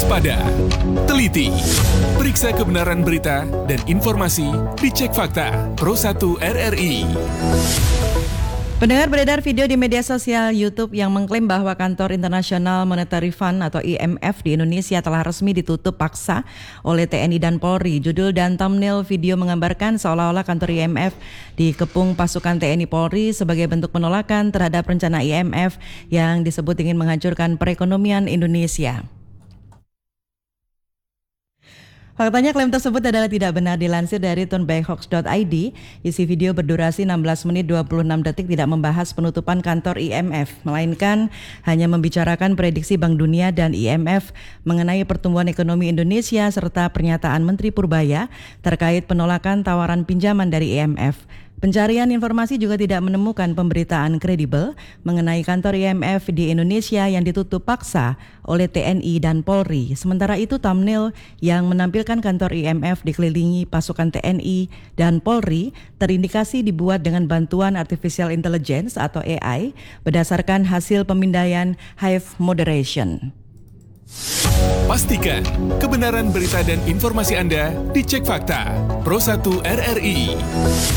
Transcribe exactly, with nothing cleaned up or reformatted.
Waspada, teliti, periksa kebenaran berita dan informasi, dicek fakta. Pro satu R R I. Pendengar, beredar video di media sosial YouTube yang mengklaim bahwa kantor International Monetary Fund atau I M F di Indonesia telah resmi ditutup paksa oleh T N I dan Polri. Judul dan thumbnail video menggambarkan seolah-olah kantor I M F dikepung pasukan T N I Polri sebagai bentuk penolakan terhadap rencana I M F yang disebut ingin menghancurkan perekonomian Indonesia. Faktanya klaim tersebut adalah tidak benar. Dilansir dari turnbackhoax dot I D, isi video berdurasi enam belas menit dua puluh enam detik tidak membahas penutupan kantor I M F, melainkan hanya membicarakan prediksi Bank Dunia dan I M F mengenai pertumbuhan ekonomi Indonesia serta pernyataan Menteri Purbaya terkait penolakan tawaran pinjaman dari I M F. Pencarian informasi juga tidak menemukan pemberitaan kredibel mengenai kantor I M F di Indonesia yang ditutup paksa oleh T N I dan Polri. Sementara itu, thumbnail yang menampilkan kantor I M F dikelilingi pasukan T N I dan Polri terindikasi dibuat dengan bantuan Artificial Intelligence atau A I berdasarkan hasil pemindaian Hive Moderation. Pastikan kebenaran berita dan informasi Anda dicek fakta. Pro satu R R I.